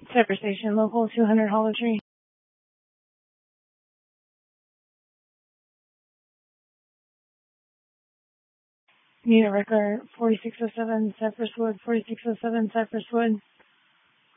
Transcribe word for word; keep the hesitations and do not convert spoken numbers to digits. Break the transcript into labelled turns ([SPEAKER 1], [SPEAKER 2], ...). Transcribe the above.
[SPEAKER 1] Cypress Station, local two hundred Hollow Tree. Unit record forty-six oh seven Cypress Wood, forty-six oh seven Cypress Wood.